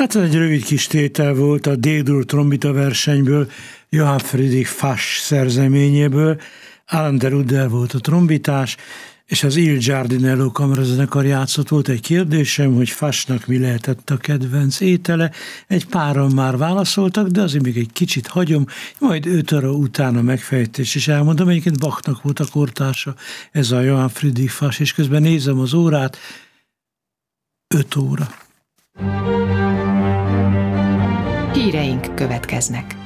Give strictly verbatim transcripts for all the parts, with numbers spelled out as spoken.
Hát ez egy rövid kis tétel volt a D-dur trombita versenyből, Johann Friedrich Fasch szerzeményéből. Alan de Rudder volt a trombitás, és az Il Giardinello kamarazenekar játszott. Volt egy kérdésem, hogy Faschnak mi lehetett a kedvenc étele. Egy páran már válaszoltak, de azért még egy kicsit hagyom, majd öt óra után a megfejtés is elmondom. Egyébként Bachnak volt a kortársa, ez a Johann Friedrich Fasch, és közben nézem az órát, öt óra. Híreink következnek.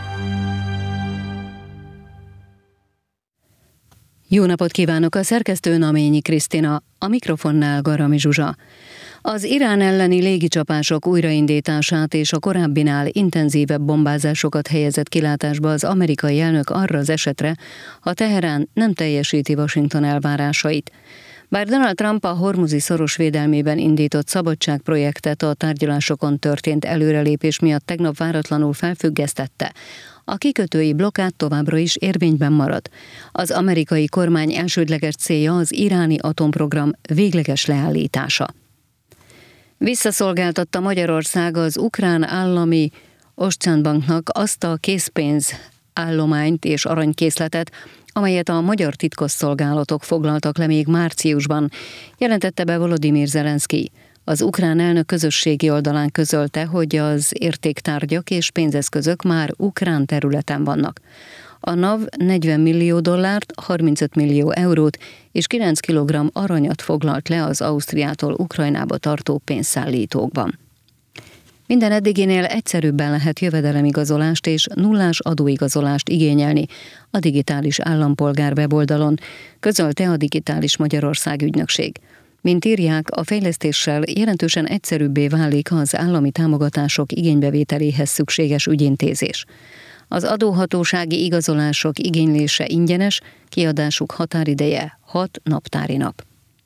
Jó napot kívánok, a szerkesztő Naményi Krisztina, a mikrofonnál Garami Zsuzsa. Az Irán elleni légicsapások újraindítását és a korábbinál intenzívebb bombázásokat helyezett kilátásba az amerikai elnök arra az esetre, ha Teherán nem teljesíti Washington elvárásait. Bár Donald Trump a hormuzi szoros védelmében indított szabadságprojektet a tárgyalásokon történt előrelépés miatt tegnap váratlanul felfüggesztette, a kikötői blokkád továbbra is érvényben marad. Az amerikai kormány elsődleges célja az iráni atomprogram végleges leállítása. Visszaszolgáltatta Magyarország az ukrán állami Osztjánbanknak azt a készpénz állományt és aranykészletet, amelyet a magyar titkosszolgálatok foglaltak le még márciusban, jelentette be Volodymyr Zelenszky. Az ukrán elnök közösségi oldalán közölte, hogy az értéktárgyak és pénzeszközök már ukrán területen vannak. A NAV negyven millió dollárt, harmincöt millió eurót és kilenc kilogramm aranyat foglalt le az Ausztriától Ukrajnába tartó pénzszállítókban. Minden eddiginél egyszerűbben lehet jövedelemigazolást és nullás adóigazolást igényelni a digitális állampolgár weboldalon, közölte a Digitális Magyarország ügynökség. Mint írják, a fejlesztéssel jelentősen egyszerűbbé válik az állami támogatások igénybevételéhez szükséges ügyintézés. Az adóhatósági igazolások igénylése ingyenes, kiadásuk határideje hat naptári nap.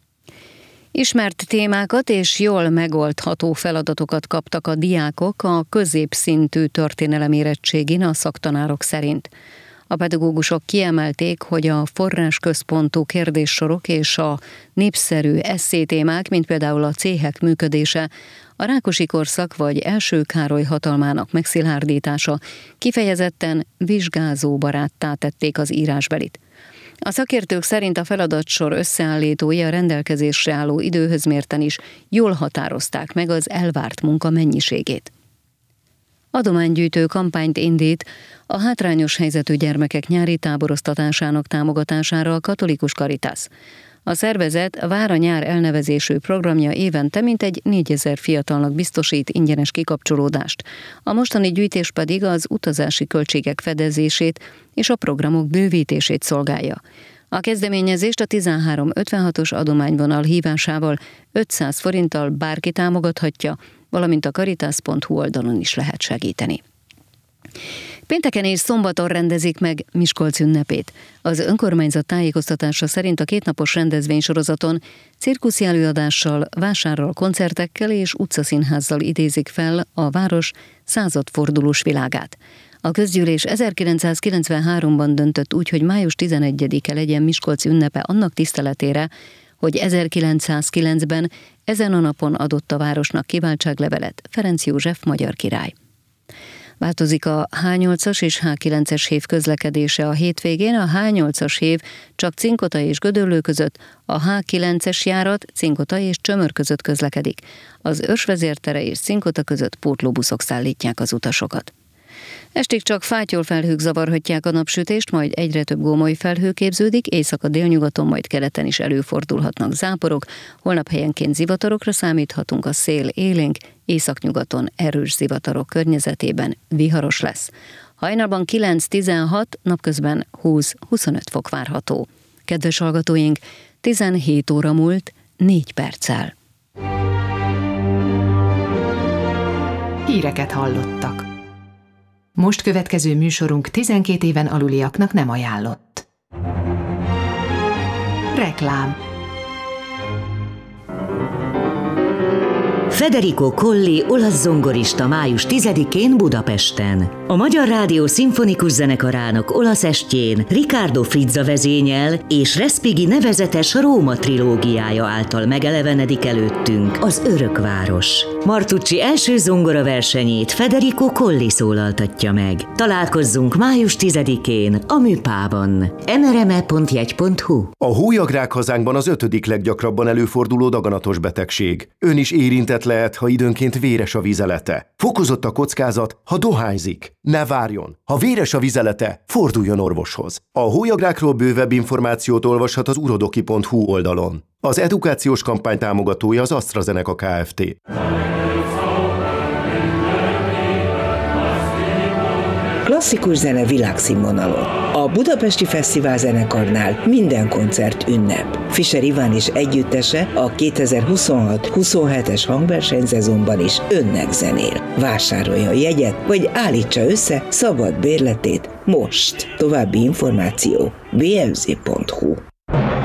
Ismert témákat és jól megoldható feladatokat kaptak a diákok a középszintű történelemérettségin a szaktanárok szerint. A pedagógusok kiemelték, hogy a forrásközpontú kérdéssorok és a népszerű esszétémák, mint például a céhek működése, a Rákosi korszak vagy első Károly hatalmának megszilárdítása kifejezetten vizsgázóbaráttá tették az írásbelit. A szakértők szerint a feladatsor összeállítói a rendelkezésre álló időhöz mérten is jól határozták meg az elvárt munka mennyiségét. Adománygyűjtő kampányt indít a hátrányos helyzetű gyermekek nyári táboroztatásának támogatására a Katolikus Caritas. A szervezet Vár-a-nyár elnevezésű programja évente mintegy négyezer fiatalnak biztosít ingyenes kikapcsolódást. A mostani gyűjtés pedig az utazási költségek fedezését és a programok bővítését szolgálja. A kezdeményezést a tizenhárom ötvenhatos adományvonal hívásával ötszáz forinttal bárki támogathatja, valamint a caritas pont hu oldalon is lehet segíteni. Pénteken és szombaton rendezik meg Miskolc ünnepét. Az önkormányzat tájékoztatása szerint a kétnapos rendezvénysorozaton cirkuszi előadással, vásárral, koncertekkel és utcaszínházzal idézik fel a város századfordulós világát. A közgyűlés ezerkilencszázkilencvenháromban döntött úgy, hogy május tizenegyedike legyen Miskolc ünnepe annak tiszteletére, hogy ezerkilencszázkilencben ezen a napon adott a városnak kiváltságlevelet Ferenc József magyar király. Változik a há nyolcas és há kilences hév közlekedése a hétvégén, a há nyolcas hév csak Cinkota és Gödöllő között, a há kilences járat Cinkota és Csömör között közlekedik. Az Örsvezértere és Cinkota között pótlóbuszok szállítják az utasokat. Estig csak fátyol felhők zavarhatják a napsütést, majd egyre több gómoly felhő képződik, éjszaka délnyugaton, majd keleten is előfordulhatnak záporok, holnap helyenként zivatarokra számíthatunk, a szél élénk, északnyugaton erős zivatarok környezetében viharos lesz. Hajnalban kilenc-tizenhat, napközben húsz-huszonöt fok várható. Kedves hallgatóink, tizenhét óra múlt négy perccel. Híreket hallottak. Most következő műsorunk tizenkét éven aluliaknak nem ajánlott. Reklám. Federico Colli olasz zongorista május tizedikén Budapesten. A Magyar Rádió Szimfonikus Zenekarának olasz estjén Riccardo Frizza vezényel és Respighi nevezetes Róma trilógiája által megelevenedik előttünk az Örökváros. Martucci első zongora versenyét Federico Colli szólaltatja meg. Találkozzunk május tizedikén a Műpában. em er em e pont jegy pont hu. A hólyagrák hazánkban az ötödik leggyakrabban előforduló daganatos betegség. Ön is érintett lehet, ha időnként véres a vizelete. Fokozott a kockázat, ha dohányzik. Ne várjon! Ha véres a vizelete, forduljon orvoshoz. A hólyagrákról bővebb információt olvashat az urodoki pont hu oldalon. Az edukációs kampány támogatója az AstraZeneca Kft. Klasszikus zene világszínvonalon. A Budapesti Fesztivál Zenekarnál minden koncert ünnep. Fischer Iván és együttese a kétezer-huszonhat huszonhetes hangversenyszezonban is önnek zenél. Vásárolja a jegyet, vagy állítsa össze szabad bérletét most. További információ bé em zé pont hu.